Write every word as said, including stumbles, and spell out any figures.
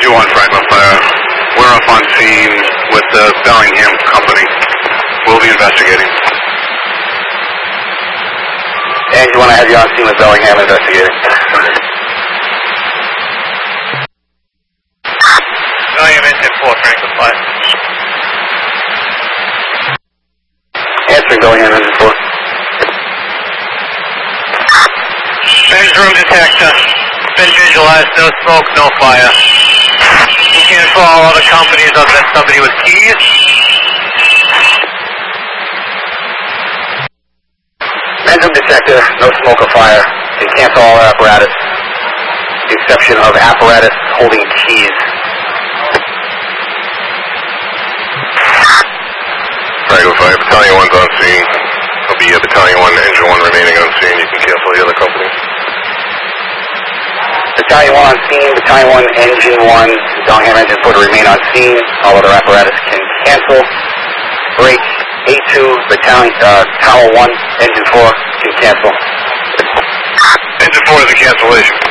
Engine one fragment fire. We're up on scene with the Bellingham Company. We'll be investigating. Engine one, I have you on scene with Bellingham investigating. Bellingham Engine four, Franklin five. Answering Bellingham Engine four. Engine room detector. Been visualized, no smoke, no fire. You can't follow other companies other than somebody with keys. Engine detector, no smoke or fire. Can cancel all apparatus. With the exception of apparatus holding keys. Franklin five, Battalion one's on scene. There'll be a Battalion one, Engine one remaining on scene. You can cancel the other companies. Battalion one on scene, Battalion one, Engine one, Bellingham Engine four to remain on scene. All other apparatus can cancel. Break, A two, Battalion, uh, Tower one, Engine four can cancel. Engine four is a cancellation.